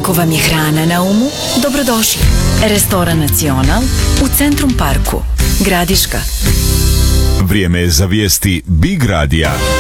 Ako vam je hrana na umu, dobrodošli. Restoran Nacional u Centrum Parku, Gradiška. Vrijeme je za vijesti Big Radija.